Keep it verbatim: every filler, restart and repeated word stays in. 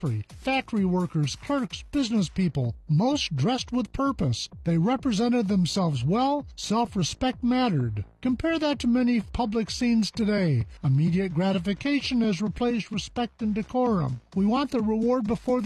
Factory workers, clerks, business people, most dressed with purpose. They represented themselves well. Self-respect mattered. Compare that to many public scenes today. Immediate gratification has replaced respect and decorum. We want the reward before